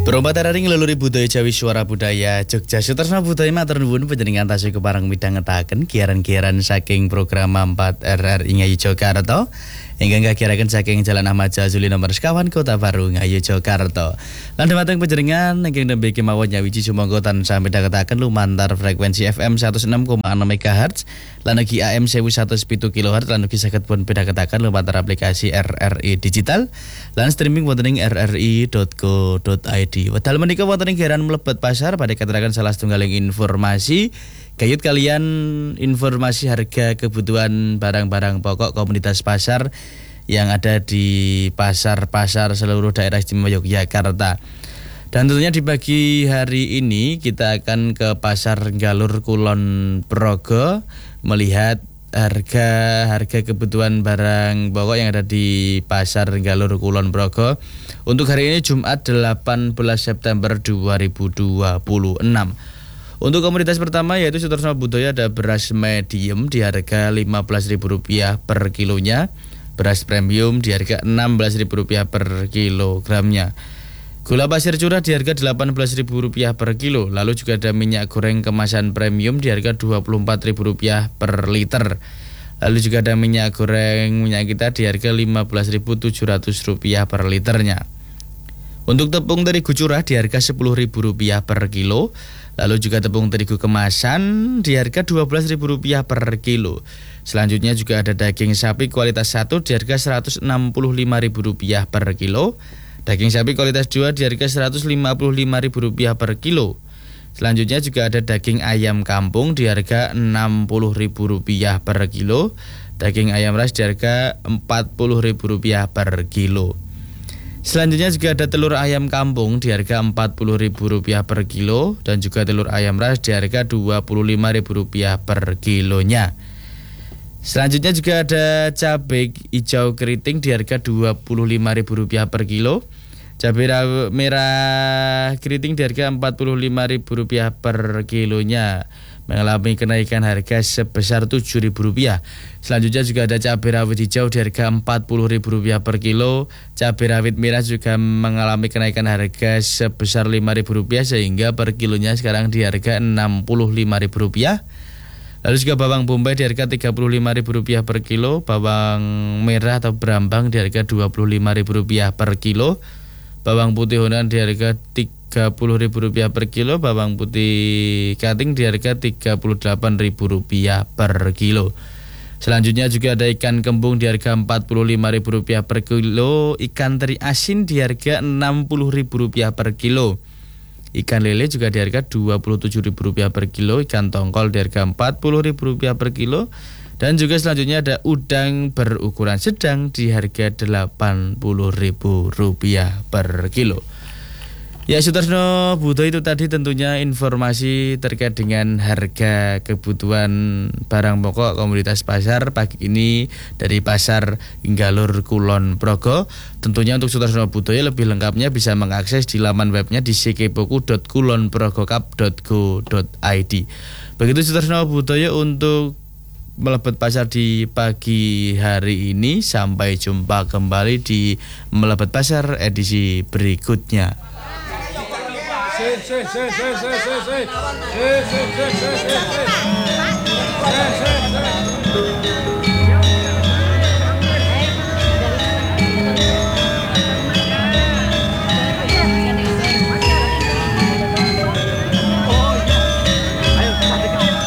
Perombatarari ngeluluri budaya Jawi Suara Budaya Jogja Sutersna Budaya Matur nuwun panjenengan tasih kepareng midhangetaken giaran-giaran saking program 4 RRI Ngayu Jogarta ingkang kagiyaraken saking Jalan Ahmad Jazuli nomor sekawan Kota Baru Ngayu Jogarta. Lan dhumateng panjenengan ingkang nembe kemawon nyawiji sumangga tansah midhangetaken lumantar frekuensi FM 106,6 MHz lan ugi AM 1107 kHz lan ugi saged pun midhangetaken lumantar aplikasi RRI Digital lan streaming wonten ing rri.co.id. Wedal menika wonten ing giaran mlebet pasar badhe katuraken salah setunggaling informasi kayut kalian informasi harga kebutuhan barang-barang pokok komunitas pasar yang ada di pasar-pasar seluruh daerah istimewa Yogyakarta. Dan tentunya di pagi hari ini kita akan ke Pasar Galur Kulon Progo melihat harga kebutuhan barang pokok yang ada di Pasar Galur Kulon Progo untuk hari ini Jumat 18 September 2026. Untuk komoditas pertama yaitu Sutersna Budaya ada beras medium di harga Rp15.000 per kilonya, beras premium di harga Rp16.000 per kilogramnya. Gula pasir curah di harga Rp18.000 per kilo. Lalu juga ada minyak goreng kemasan premium di harga Rp24.000 per liter. Lalu juga ada minyak goreng minyak kita di harga Rp15.700 per liternya. Untuk tepung terigu curah di harga Rp10.000 per kilo. Lalu juga tepung terigu kemasan di harga Rp12.000 per kilo. Selanjutnya juga ada daging sapi kualitas 1 di harga Rp165.000 per kilo. Daging sapi kualitas 2 di harga Rp155.000 per kilo. Selanjutnya juga ada daging ayam kampung di harga Rp60.000 per kilo. Daging ayam ras di harga Rp40.000 per kilo. Selanjutnya juga ada telur ayam kampung di harga Rp40.000 per kilo. Dan juga telur ayam ras di harga Rp25.000 per kilonya. Selanjutnya juga ada cabai hijau keriting di harga Rp25.000 per kilo. Cabai merah keriting di harga Rp45.000 per kilonya, mengalami kenaikan harga sebesar Rp7.000. Selanjutnya juga ada cabai rawit hijau di harga Rp40.000 per kilo. Cabai rawit merah juga mengalami kenaikan harga sebesar Rp5.000 sehingga per kilonya sekarang di harga Rp65.000. Lalu juga bawang bombay di harga Rp35.000 per kilo. Bawang merah atau berambang di harga Rp25.000 per kilo. Bawang putih Honan di harga Rp30.000 per kilo. Bawang putih kating di harga Rp38.000 per kilo. Selanjutnya juga ada ikan kembung di harga Rp45.000 per kilo. Ikan teri asin di harga Rp60.000 per kilo. Ikan lele juga di harga Rp27.000 per kilo. Ikan tongkol di harga Rp40.000 per kilo. Dan juga selanjutnya ada udang berukuran sedang di harga Rp80.000 per kilo. Ya Sutersna Budaya, itu tadi tentunya informasi terkait dengan harga kebutuhan barang pokok komoditas pasar pagi ini dari Pasar Galur Kulon Progo. Tentunya untuk Sutersna Budaya lebih lengkapnya bisa mengakses di laman webnya di ckepoku.kulonprogokap.go.id. Begitu Sutersna Budaya untuk Melebet Pasar di pagi hari ini. Sampai jumpa kembali di Melebet Pasar edisi berikutnya.